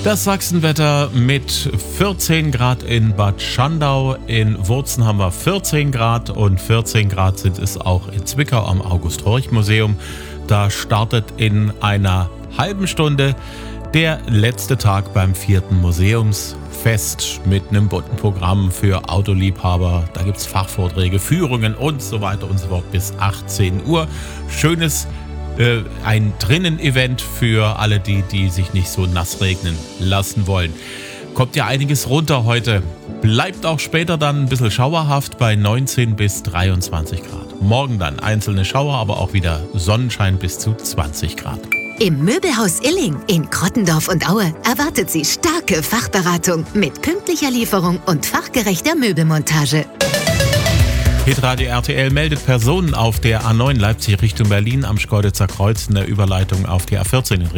Das Sachsenwetter mit 14 Grad in Bad Schandau. In Wurzen haben wir 14 Grad und 14 Grad sind es auch in Zwickau am August-Horch-Museum. Da startet in einer halben Stunde der letzte Tag beim 4. Museumsfest mit einem bunten Programm für Autoliebhaber. Da gibt es Fachvorträge, Führungen und so weiter und so fort bis 18 Uhr. Schönes ein Drinnen-Event für alle, die sich nicht so nass regnen lassen wollen. Kommt ja einiges runter heute. Bleibt auch später dann ein bisschen schauerhaft bei 19 bis 23 Grad. Morgen dann einzelne Schauer, aber auch wieder Sonnenschein bis zu 20 Grad. Im Möbelhaus Illing in Krottendorf und Aue erwartet Sie starke Fachberatung mit pünktlicher Lieferung und fachgerechter Möbelmontage. Hitradio RTL meldet Personen auf der A9 Leipzig Richtung Berlin am Schkeuditzer Kreuz in der Überleitung auf die A14 in